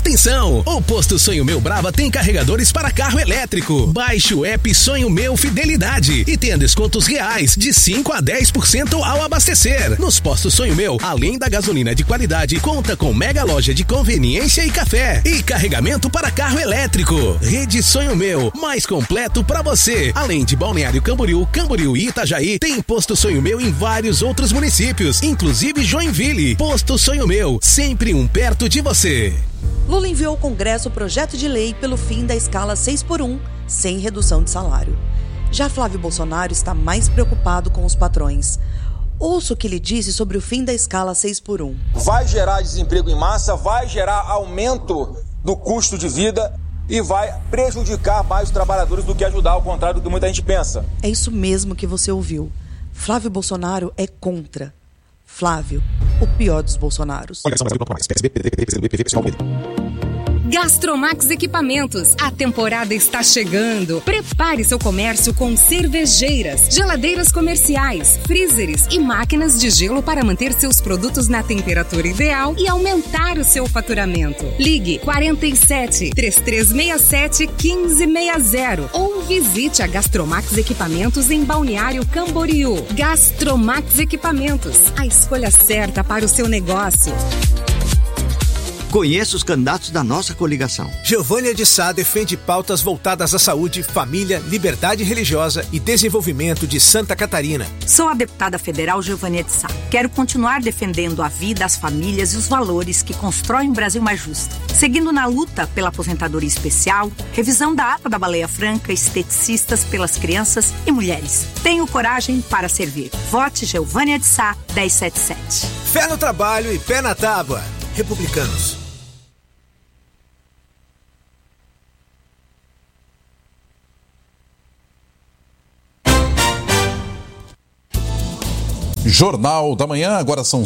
Atenção! O Posto Sonho Meu Brava tem carregadores para carro elétrico. Baixe o app Sonho Meu Fidelidade e tenha descontos reais de 5 a 10% ao abastecer. Nos postos Sonho Meu, além da gasolina de qualidade, conta com mega loja de conveniência e café e carregamento para carro elétrico. Rede Sonho Meu, mais completo para você. Além de Balneário Camboriú, Camboriú e Itajaí, tem Posto Sonho Meu em vários outros municípios, inclusive Joinville. Posto Sonho Meu, sempre um perto de você. Lula enviou ao Congresso o projeto de lei pelo fim da escala 6x1, sem redução de salário. Já Flávio Bolsonaro está mais preocupado com os patrões. Ouça o que ele disse sobre o fim da escala 6x1. Vai gerar desemprego em massa, vai gerar aumento do custo de vida e vai prejudicar mais os trabalhadores do que ajudar, ao contrário do que muita gente pensa. É isso mesmo que você ouviu. Flávio Bolsonaro é contra. Flávio, o pior dos Bolsonaros. Gastromax Equipamentos. A temporada está chegando. Prepare seu comércio com cervejeiras, geladeiras comerciais, freezers e máquinas de gelo para manter seus produtos na temperatura ideal e aumentar o seu faturamento. Ligue 47 3367 1560 ou visite a Gastromax Equipamentos em Balneário Camboriú. Gastromax Equipamentos. A escolha certa para o seu negócio. Conheça os candidatos da nossa coligação. Giovânia de Sá defende pautas voltadas à saúde, família, liberdade religiosa e desenvolvimento de Santa Catarina. Sou a deputada federal Giovânia de Sá. Quero continuar defendendo a vida, as famílias e os valores que constroem um Brasil mais justo. Seguindo na luta pela aposentadoria especial, revisão da ata da baleia franca, esteticistas pelas crianças e mulheres. Tenho coragem para servir. Vote Giovânia de Sá, 1077. Fé no trabalho e pé na tábua. Republicanos. Jornal da Manhã, agora são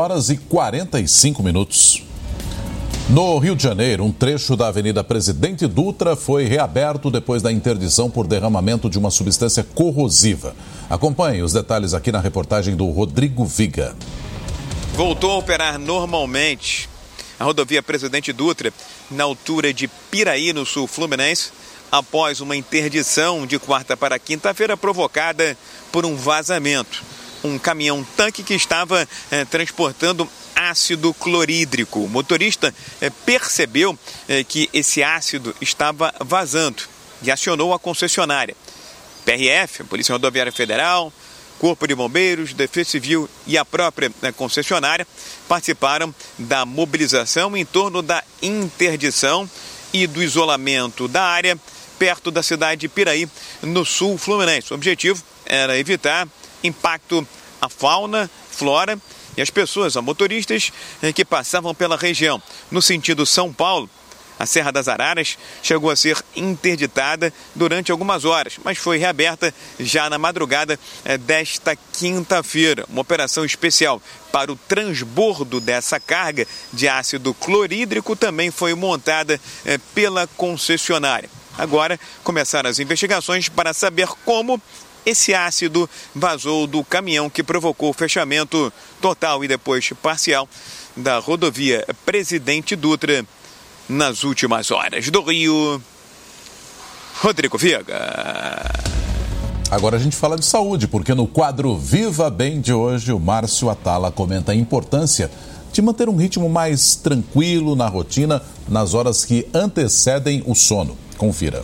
5h45. No Rio de Janeiro, um trecho da Avenida Presidente Dutra foi reaberto depois da interdição por derramamento de uma substância corrosiva. Acompanhe os detalhes aqui na reportagem do Rodrigo Viga. Voltou a operar normalmente a rodovia Presidente Dutra, na altura de Piraí, no sul fluminense, após uma interdição de quarta para quinta-feira provocada por um vazamento. Um caminhão-tanque que estava transportando ácido clorídrico. O motorista percebeu que esse ácido estava vazando e acionou a concessionária. PRF, Polícia Rodoviária Federal, Corpo de Bombeiros, Defesa Civil e a própria concessionária participaram da mobilização em torno da interdição e do isolamento da área perto da cidade de Piraí, no sul fluminense. O objetivo era evitar impacto à fauna, flora e às pessoas, a motoristas que passavam pela região. No sentido São Paulo, a Serra das Araras chegou a ser interditada durante algumas horas, mas foi reaberta já na madrugada desta quinta-feira. Uma operação especial para o transbordo dessa carga de ácido clorídrico também foi montada pela concessionária. Agora começaram as investigações para saber como esse ácido vazou do caminhão que provocou o fechamento total e depois parcial da rodovia Presidente Dutra nas últimas horas. Do Rio, Rodrigo Viga. Agora a gente fala de saúde, porque no quadro Viva Bem de hoje, o Márcio Atala comenta a importância de manter um ritmo mais tranquilo na rotina nas horas que antecedem o sono. Confira.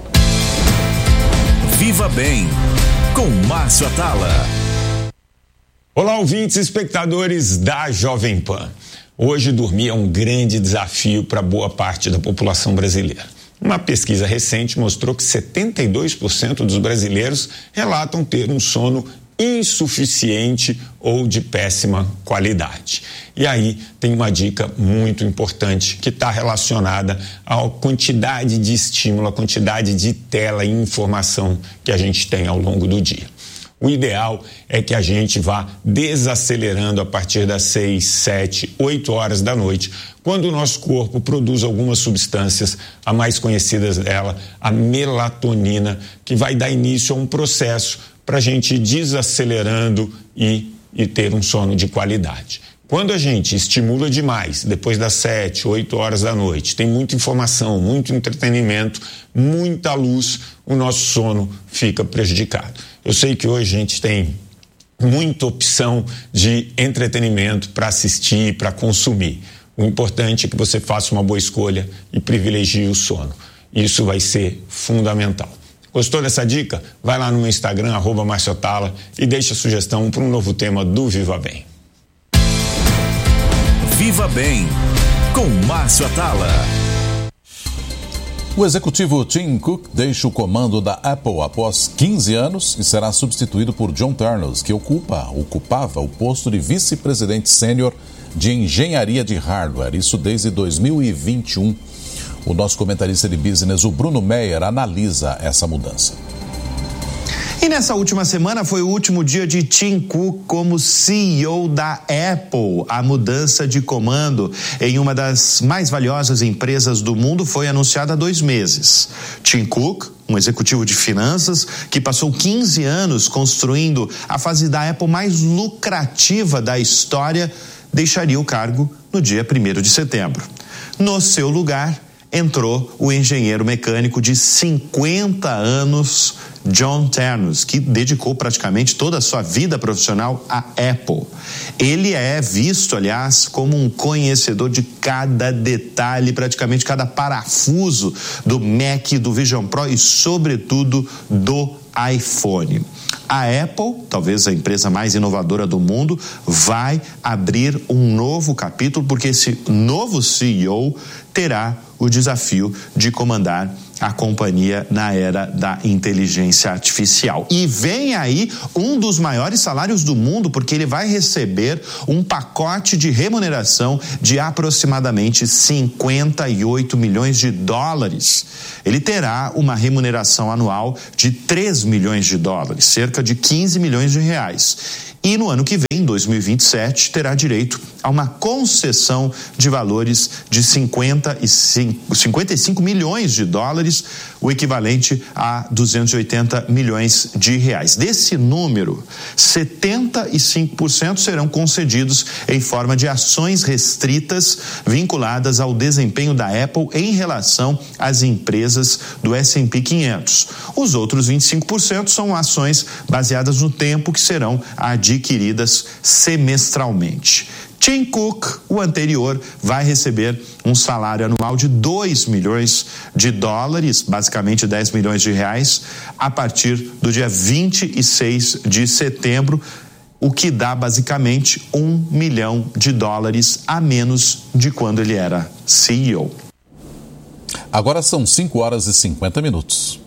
Viva Bem, com Márcio Atala. Olá, ouvintes e espectadores da Jovem Pan. Hoje, dormir é um grande desafio para boa parte da população brasileira. Uma pesquisa recente mostrou que 72% dos brasileiros relatam ter um sono insuficiente ou de péssima qualidade. E aí tem uma dica muito importante que está relacionada à quantidade de estímulo, à quantidade de tela e informação que a gente tem ao longo do dia. O ideal é que a gente vá desacelerando a partir das 6, 7, 8 horas da noite, quando o nosso corpo produz algumas substâncias, a mais conhecida dela, a melatonina, que vai dar início a um processo para a gente ir desacelerando e ter um sono de qualidade. Quando a gente estimula demais, depois das 7, 8 horas da noite, tem muita informação, muito entretenimento, muita luz, o nosso sono fica prejudicado. Eu sei que hoje a gente tem muita opção de entretenimento para assistir, para consumir. O importante é que você faça uma boa escolha e privilegie o sono. Isso vai ser fundamental. Gostou dessa dica? Vai lá no meu Instagram, @MárcioAtala, e deixa a sugestão para um novo tema do Viva Bem. Viva Bem, com Márcio Atala. O executivo Tim Cook deixa o comando da Apple após 15 anos e será substituído por John Ternus, que ocupava o posto de vice-presidente sênior de engenharia de hardware, isso desde 2021. O nosso comentarista de business, o Bruno Meyer, analisa essa mudança. E nessa última semana foi o último dia de Tim Cook como CEO da Apple. A mudança de comando em uma das mais valiosas empresas do mundo foi anunciada há 2 meses. Tim Cook, um executivo de finanças que passou 15 anos construindo a fase da Apple mais lucrativa da história, deixaria o cargo no dia 1º de setembro. No seu lugar, entrou o engenheiro mecânico de 50 anos, John Ternus, que dedicou praticamente toda a sua vida profissional à Apple. Ele é visto, aliás, como um conhecedor de cada detalhe, praticamente cada parafuso do Mac, do Vision Pro e, sobretudo, do iPhone. A Apple, talvez a empresa mais inovadora do mundo, vai abrir um novo capítulo, porque esse novo CEO terá o desafio de comandar a companhia na era da inteligência artificial. E vem aí um dos maiores salários do mundo, porque ele vai receber um pacote de remuneração de aproximadamente 58 milhões de dólares. Ele terá uma remuneração anual de 3 milhões de dólares, cerca de 15 milhões de reais. E no ano que vem, 2027, terá direito a uma concessão de valores de 55 milhões de dólares, o equivalente a 280 milhões de reais. Desse número, 75% serão concedidos em forma de ações restritas vinculadas ao desempenho da Apple em relação às empresas do S&P 500. Os outros 25% são ações baseadas no tempo que serão adquiridas semestralmente. Tim Cook, o anterior, vai receber um salário anual de 2 milhões de dólares, basicamente 10 milhões de reais, a partir do dia 26 de setembro, o que dá basicamente 1 milhão de dólares a menos de quando ele era CEO. Agora são 5 horas e 50 minutos.